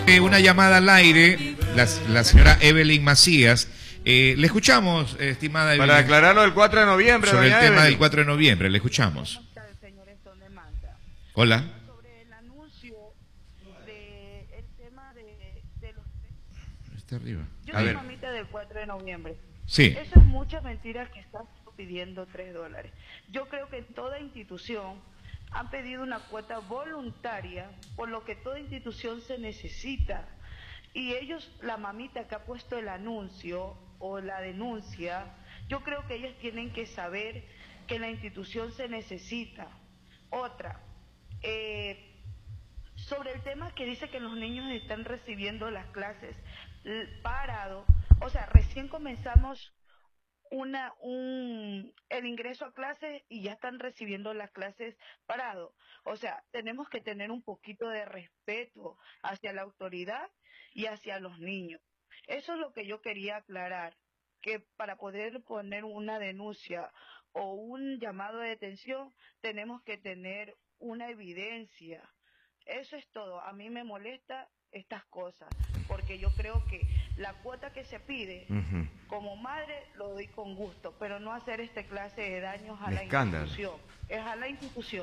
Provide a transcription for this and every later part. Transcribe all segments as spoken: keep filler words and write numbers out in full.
Eh, una llamada al aire, la, la señora Evelyn Macías. Eh, le escuchamos, estimada Evelyn. Para aclarar lo del cuatro de noviembre, sobre el doña tema Evelyn. del cuatro de noviembre, le escuchamos. Hola. Sobre el anuncio de el tema de, de los... Está arriba. Yo A soy ver. mamita del cuatro de noviembre. Sí. Eso es mucha mentira que estás pidiendo tres dólares. Yo creo que toda institución han pedido una cuota voluntaria, por lo que toda institución se necesita. Y ellos, la mamita que ha puesto el anuncio o la denuncia, yo creo que ellos tienen que saber que la institución se necesita. Otra, eh, sobre el tema que dice que los niños están recibiendo las clases parado, o sea, recién comenzamos una un el ingreso a clases y ya están recibiendo las clases parado. O sea, tenemos que tener un poquito de respeto hacia la autoridad y hacia los niños. Eso es lo que yo quería aclarar, que para poder poner una denuncia o un llamado de detención tenemos que tener una evidencia. Eso es todo. A mí me molesta estas cosas, porque yo creo que la cuota que se pide, uh-huh, como madre lo doy con gusto, pero no hacer este clase de daños a la escándalo. institución. Es a la institución.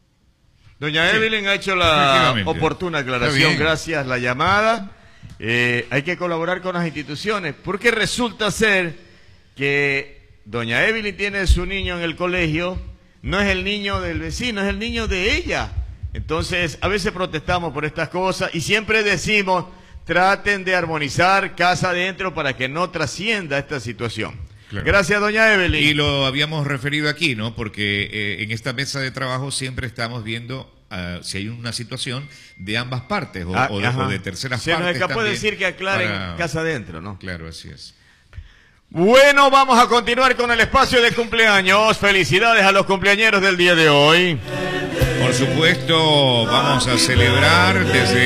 Doña Sí. Evelyn ha hecho la oportuna aclaración, gracias la llamada. Eh, hay que colaborar con las instituciones, porque resulta ser que doña Evelyn tiene su niño en el colegio, no es el niño del vecino, es el niño de ella. Entonces, a veces protestamos por estas cosas y siempre decimos, traten de armonizar casa adentro para que no trascienda esta situación. Claro. Gracias, doña Evelyn. Y lo habíamos referido aquí, ¿no? Porque eh, en esta mesa de trabajo siempre estamos viendo uh, si hay una situación de ambas partes o, ah, o, de, o de terceras Se partes. Se nos escapó decir que aclaren para... casa adentro, ¿no? Claro, así es. Bueno, vamos a continuar con el espacio de cumpleaños. Felicidades a los cumpleañeros del día de hoy. Por supuesto, vamos a celebrar desde